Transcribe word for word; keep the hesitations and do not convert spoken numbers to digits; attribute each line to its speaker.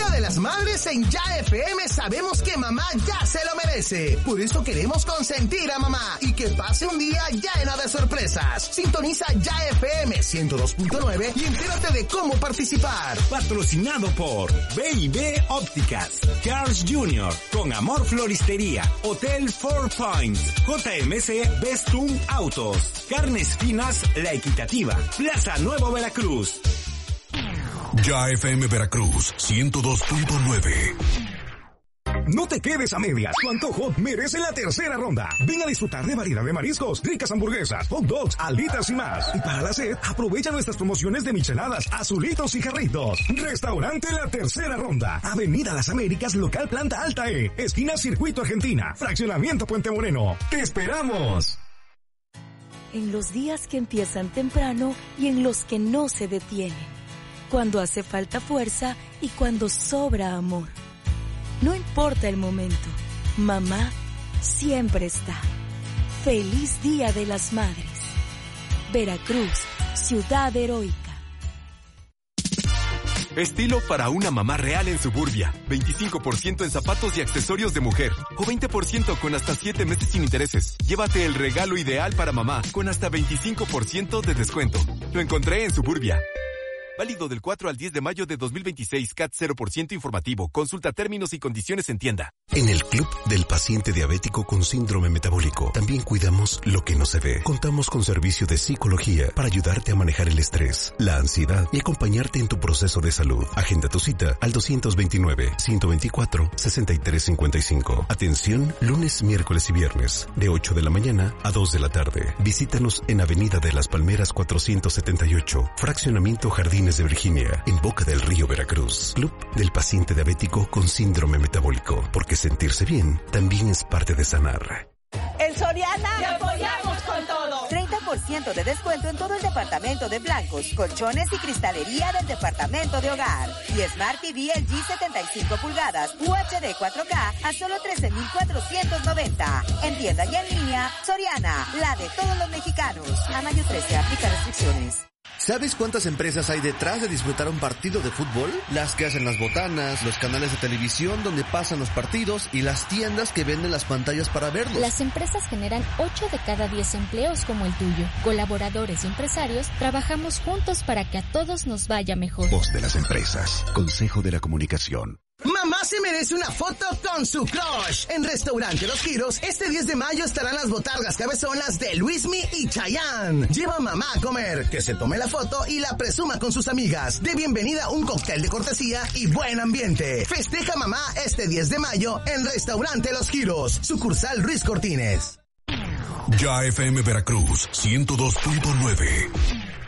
Speaker 1: Día de las Madres en Ya F M sabemos que mamá ya se lo merece. Por eso queremos consentir a mamá y que pase un día lleno de sorpresas. Sintoniza Ya F M ciento dos punto nueve y entérate de cómo participar.
Speaker 2: Patrocinado por B y B Ópticas, Carl's junior, Con Amor Floristería, Hotel Four Points, J M C Bestum Autos, Carnes Finas La Equitativa, Plaza Nuevo Veracruz.
Speaker 3: Ya F M Veracruz ciento dos punto nueve.
Speaker 4: No te quedes a medias, tu antojo merece la tercera ronda. Ven a disfrutar de variedad de mariscos, ricas hamburguesas, hot dogs, alitas y más. Y para la sed, aprovecha nuestras promociones de micheladas, azulitos y jarritos. Restaurante La Tercera Ronda, Avenida Las Américas, local planta alta E, esquina Circuito Argentina, fraccionamiento Puente Moreno. ¡Te esperamos!
Speaker 5: En los días que empiezan temprano y en los que no se detienen. Cuando hace falta fuerza y cuando sobra amor. No importa el momento, mamá siempre está. Feliz Día de las Madres. Veracruz, ciudad heroica.
Speaker 6: Estilo para una mamá real en Suburbia. veinticinco por ciento en zapatos y accesorios de mujer. O veinte por ciento con hasta siete meses sin intereses. Llévate el regalo ideal para mamá con hasta veinticinco por ciento de descuento. Lo encontré en Suburbia. Válido del cuatro al diez de mayo de dos mil veintiséis. C A T cero por ciento informativo. Consulta términos y condiciones en tienda.
Speaker 3: En el Club del Paciente Diabético con Síndrome Metabólico también cuidamos lo que no se ve. Contamos con servicio de psicología para ayudarte a manejar el estrés, la ansiedad y acompañarte en tu proceso de salud. Agenda tu cita al dos veintinueve, ciento veinticuatro, sesenta y tres cincuenta y cinco. Atención lunes, miércoles y viernes de ocho de la mañana a dos de la tarde. Visítanos en Avenida de las Palmeras cuatrocientos setenta y ocho, Fraccionamiento Jardín de Virginia, en Boca del Río, Veracruz. Club del Paciente Diabético con Síndrome Metabólico, porque sentirse bien también es parte de sanar.
Speaker 7: En Soriana te apoyamos con todo. treinta por ciento de descuento en todo el departamento de blancos, colchones y cristalería del departamento de hogar. Y Smart T V L G setenta y cinco pulgadas U H D cuatro K a solo trece mil cuatrocientos noventa. En tienda y en línea, Soriana, la de todos los mexicanos. A mayo trece, aplica restricciones.
Speaker 8: ¿Sabes cuántas empresas hay detrás de disfrutar un partido de fútbol? Las que hacen las botanas, los canales de televisión donde pasan los partidos y las tiendas que venden las pantallas para verlos.
Speaker 9: Las empresas generan ocho de cada diez empleos como el tuyo. Colaboradores y empresarios trabajamos juntos para que a todos nos vaya mejor.
Speaker 10: Voz de las empresas. Consejo de la Comunicación.
Speaker 1: Mamá se merece una foto con su crush. En Restaurante Los Giros, este diez de mayo estarán las botargas cabezonas de Luismi y Chayanne. Lleva a mamá a comer, que se tome la foto y la presuma con sus amigas. De bienvenida un cóctel de cortesía y buen ambiente. Festeja mamá este diez de mayo en Restaurante Los Giros, sucursal Ruiz Cortines.
Speaker 3: Ya F M Veracruz ciento dos punto nueve.